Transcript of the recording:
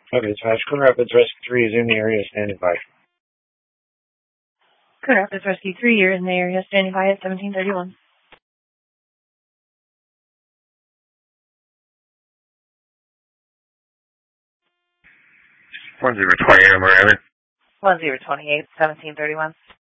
Okay, Trash Coon Rapids Rescue 3 is in the area, standing by. Coon Rapids Rescue 3, you're in the area, standing by at 1731. 1028, Miami. 1028, 1731.